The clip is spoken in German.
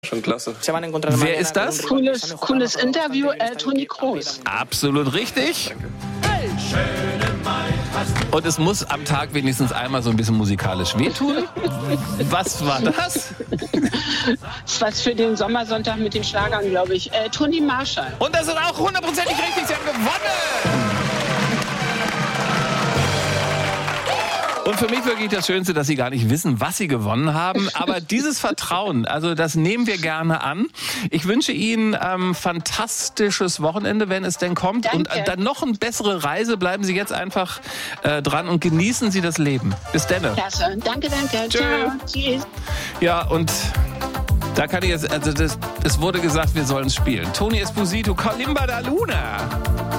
schon klasse. Wer ist das? Cooles Interview, Toni Kroos. Absolut richtig. Und es muss am Tag wenigstens einmal so ein bisschen musikalisch wehtun. Was war das? Das was für den Sommersonntag mit den Schlagern, glaube ich. Toni Marshall. Und das ist auch hundertprozentig richtig. Sie haben gewonnen. Und für mich wirklich das Schönste, dass Sie gar nicht wissen, was Sie gewonnen haben. Aber dieses Vertrauen, also das nehmen wir gerne an. Ich wünsche Ihnen fantastisches Wochenende, wenn es denn kommt. Danke. Und dann noch eine bessere Reise. Bleiben Sie jetzt einfach dran und genießen Sie das Leben. Bis dann. Klasse. Danke. Tschö. Ciao. Tschüss. Ja, und da kann ich jetzt, also es wurde gesagt, wir sollen spielen. Tony Esposito, Kalimba da Luna.